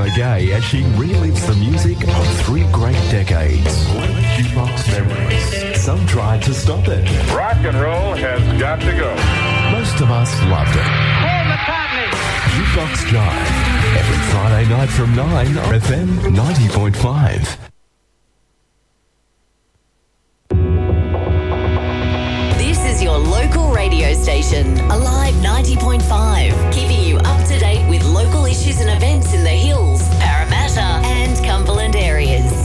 Gay as she relives the music of 3 great decades. Jukebox memories. Some tried to stop it. Rock and roll has got to go. Most of us loved it. Paul McCartney. Jukebox Jive. Every Friday night from 9 on FM 90.5. This is your local radio station, Alive 90.5, keeping you up to date with local issues and events in the Hills, Parramatta and Cumberland areas.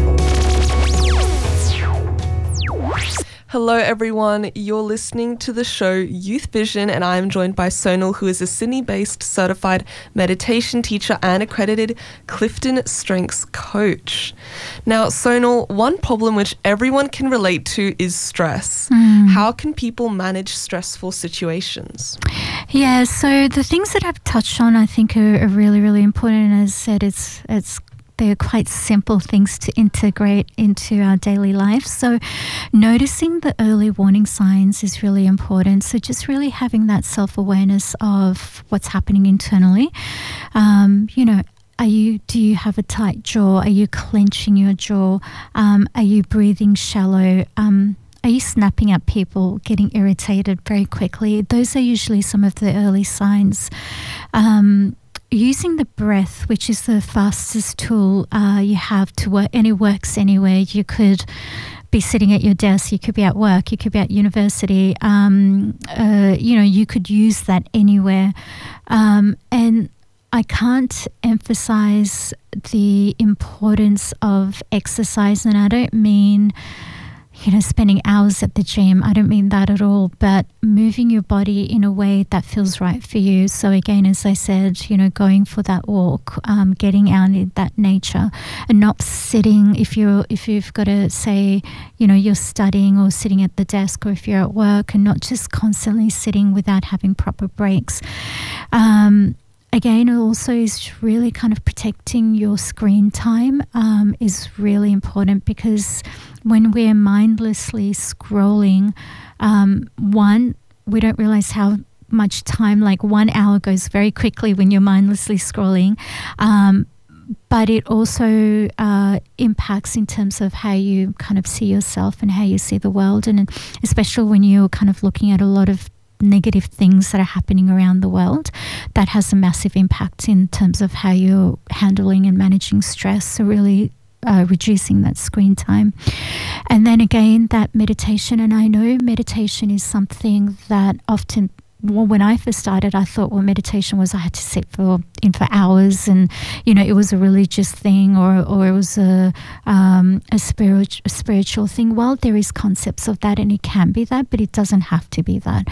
Hello everyone, you're listening to the show Youth Vision and I'm joined by Sonal, who is a Sydney-based certified meditation teacher and accredited Clifton Strengths coach. Now Sonal, one problem which everyone can relate to is stress. How can people manage stressful situations? Yeah, so the things that I've touched on I think are really, really important, and as I said, they're quite simple things to integrate into our daily life. So noticing the early warning signs is really important. So just really having that self-awareness of what's happening internally. Do you have a tight jaw? Are you clenching your jaw? Are you breathing shallow? Are you snapping at people, getting irritated very quickly? Those are usually some of the early signs. Using the breath, which is the fastest tool you have to work, and it works anywhere. You could be sitting at your desk, you could be at work, you could be at university. You could use that anywhere. And I can't emphasize the importance of exercise, and I don't mean spending hours at the gym. I don't mean that at all, but moving your body in a way that feels right for you. So again, as I said, going for that walk, getting out in that nature, and not sitting. If you've got to say, you're studying or sitting at the desk, or if you're at work, and not just constantly sitting without having proper breaks. Again, also is really kind of protecting your screen time is really important, because when we're mindlessly scrolling, we don't realize how much time, like 1 hour goes very quickly when you're mindlessly scrolling. But it also impacts in terms of how you kind of see yourself and how you see the world, and especially when you're kind of looking at a lot of negative things that are happening around the world, that has a massive impact in terms of how you're handling and managing stress. So really reducing that screen time. And then again, that meditation, and I know meditation is something that often, when I first started, I thought, meditation was I had to sit for hours, and it was a religious thing, or it was a spiritual thing. Well, there is concepts of that, and it can be that, but it doesn't have to be that.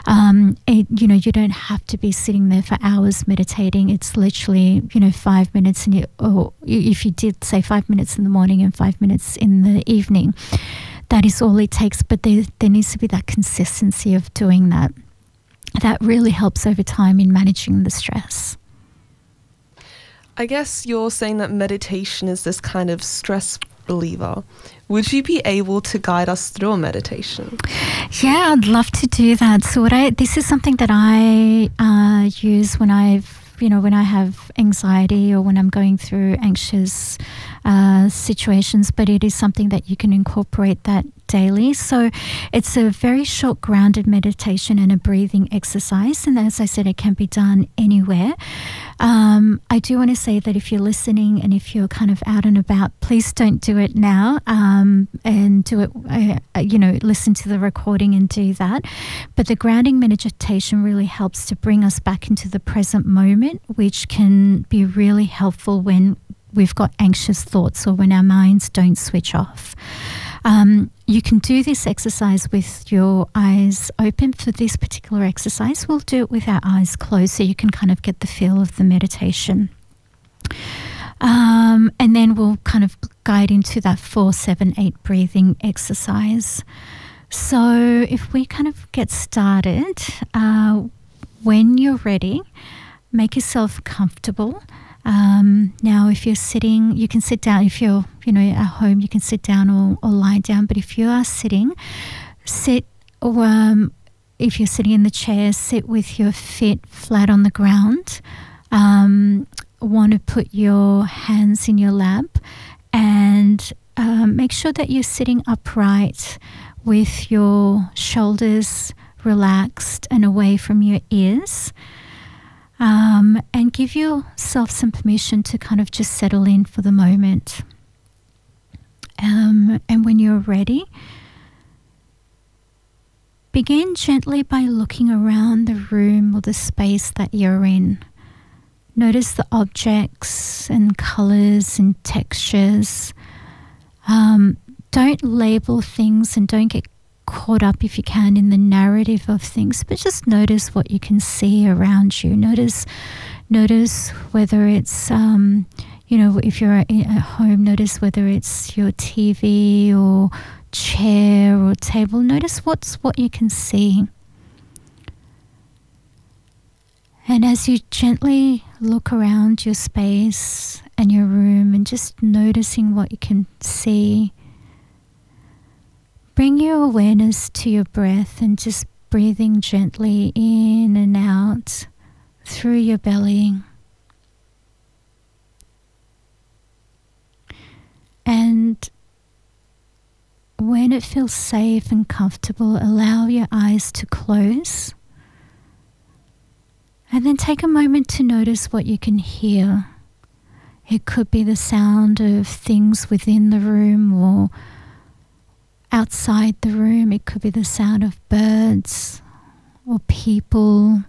You don't have to be sitting there for hours meditating. It's literally 5 minutes, or if you did say 5 minutes in the morning and 5 minutes in the evening, that is all it takes. But there needs to be that consistency of doing that. That really helps over time in managing the stress. I guess you're saying that meditation is this kind of stress reliever. Would you be able to guide us through a meditation? Yeah, I'd love to do that. So this is something that I use when I have anxiety, or when I'm going through anxious situations, but it is something that you can incorporate that daily. So it's a very short grounded meditation and a breathing exercise, and as I said, it can be done anywhere. I do want to say that if you're listening and if you're kind of out and about, please don't do it now, and do it, listen to the recording and do that. But the grounding meditation really helps to bring us back into the present moment, which can be really helpful when we've got anxious thoughts or when our minds don't switch off. You can do this exercise with your eyes open. For this particular exercise, we'll do it with our eyes closed, so you can kind of get the feel of the meditation. And then we'll kind of guide into that 4-7-8 breathing exercise. So if we kind of get started, when you're ready, make yourself comfortable. Now, if you're sitting, you can sit down. If you're, at home, you can sit down or lie down. But if you are sitting, sit, or if you're sitting in the chair, sit with your feet flat on the ground. want to put your hands in your lap and make sure that you're sitting upright with your shoulders relaxed and away from your ears. And give yourself some permission to kind of just settle in for the moment. And when you're ready, begin gently by looking around the room or the space that you're in. Notice the objects and colors and textures. Don't label things and don't get caught up, if you can, in the narrative of things, but just notice what you can see around you. Notice whether it's if you're at home, notice whether it's your TV or chair or table. Notice what you can see. And as you gently look around your space and your room and just noticing what you can see, bring your awareness to your breath and just breathing gently in and out through your belly. And when it feels safe and comfortable, allow your eyes to close. And then take a moment to notice what you can hear. It could be the sound of things within the room or outside the room. It could be the sound of birds or people.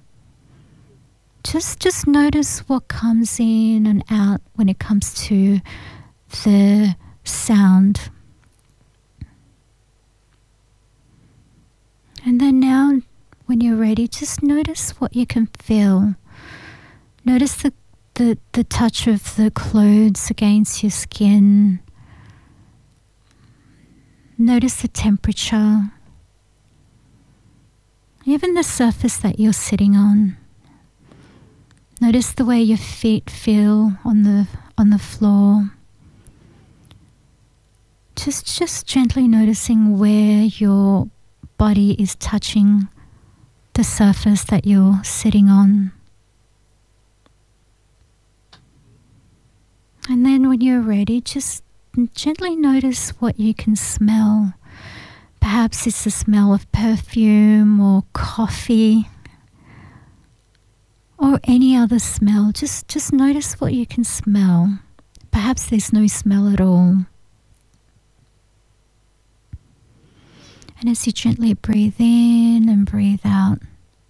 Just notice what comes in and out when it comes to the sound. And then now, when you're ready, just notice what you can feel. Notice the touch of the clothes against your skin. Notice the temperature. Even the surface that you're sitting on. Notice the way your feet feel on the floor. Just gently noticing where your body is touching the surface that you're sitting on. And then when you're ready, just gently notice what you can smell. Perhaps it's the smell of perfume or coffee or any other smell. Just notice what you can smell. Perhaps there's no smell at all. And as you gently breathe in and breathe out.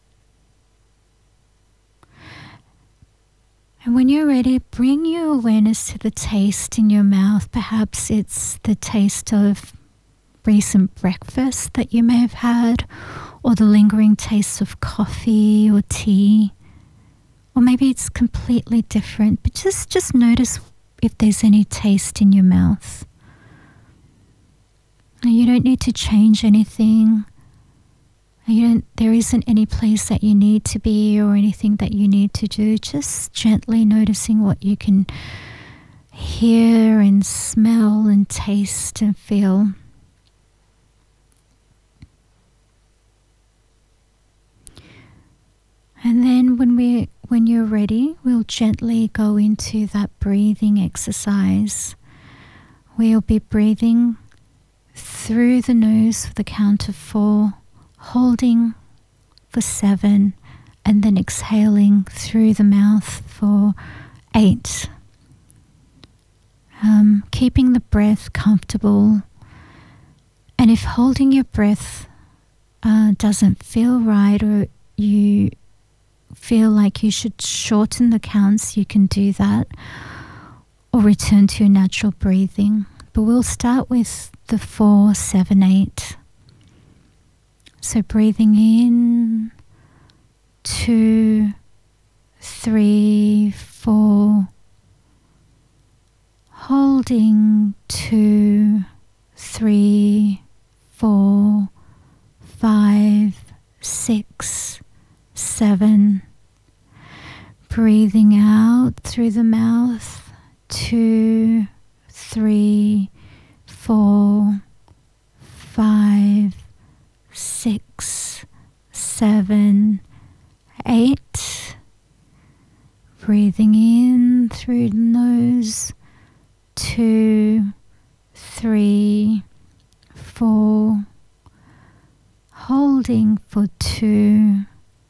And when you're ready, bring your awareness to the taste in your mouth. Perhaps it's the taste of recent breakfast that you may have had, or the lingering taste of coffee or tea. Or maybe it's completely different, but just notice if there's any taste in your mouth. And you don't need to change anything. There isn't any place that you need to be or anything that you need to do. Just gently noticing what you can hear and smell and taste and feel. And then when you're ready, we'll gently go into that breathing exercise. We'll be breathing through the nose for the count of 4, holding for 7, and then exhaling through the mouth for 8. Keeping the breath comfortable. And if holding your breath doesn't feel right, or you feel like you should shorten the counts, you can do that, or return to your natural breathing. But we'll start with the 4, 7, 8. So breathing in, 2, 3, 4. Holding 2, 3, 4, 5, 6, 7. Breathing out through the mouth, 2, 3, 4, 5, 6, 7, 8. Breathing in through the nose, 2, 3, 4. Holding for 2,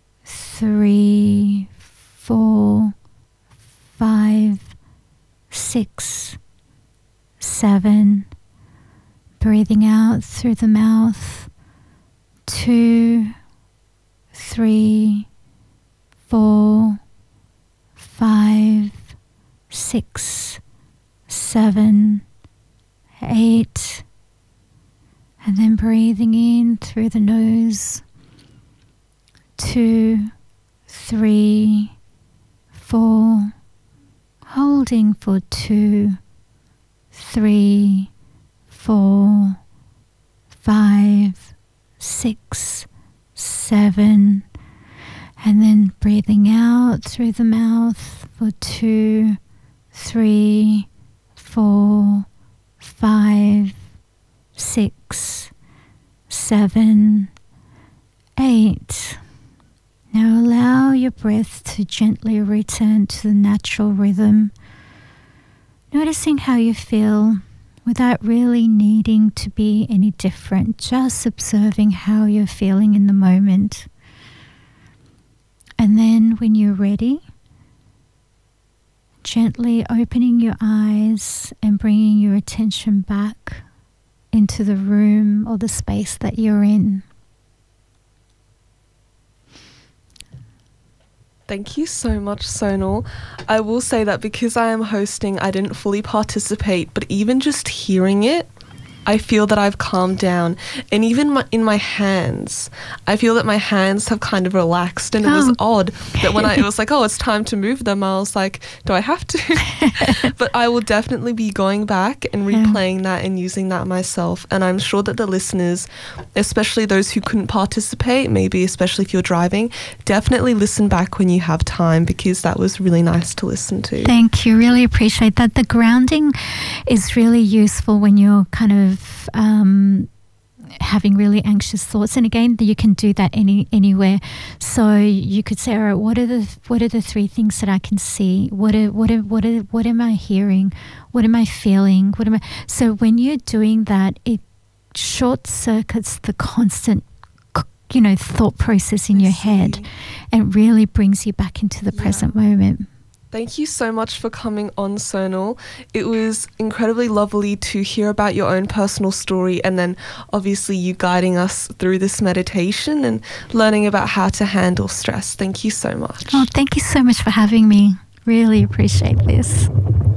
3, 4, 5, 6, 7. Breathing out through the mouth, 2, 3, 4, 5, 6, 7, 8. And then breathing in through the nose, 2, 3, 4. Holding for 2, 3, 4, 5, 6, 7. And then breathing out through the mouth for 2, 3, 4, 5, 6, 7, 8. Now allow your breath to gently return to the natural rhythm, noticing how you feel without really needing to be any different, just observing how you're feeling in the moment. And then when you're ready, gently opening your eyes and bringing your attention back into the room or the space that you're in. Thank you so much, Sonal. I will say that because I am hosting, I didn't fully participate, but even just hearing it, I feel that I've calmed down. And even in my hands, I feel that my hands have kind of relaxed. And it was odd that when it was like, oh, it's time to move them, I was like, do I have to? But I will definitely be going back and replaying that and using that myself. And I'm sure that the listeners, especially those who couldn't participate, maybe especially if you're driving, definitely listen back when you have time, because that was really nice to listen to. Thank you. Really appreciate that. The grounding is really useful when you're kind of having really anxious thoughts, and again, you can do that anywhere. So you could say, all right, what are the 3 things that I can see? What am I hearing? What am I feeling? So when you're doing that, it short circuits the constant thought process in your head, and really brings you back into the present moment. Thank you so much for coming on, Sonal. It was incredibly lovely to hear about your own personal story, and then obviously you guiding us through this meditation and learning about how to handle stress. Thank you so much. Oh, thank you so much for having me. Really appreciate this.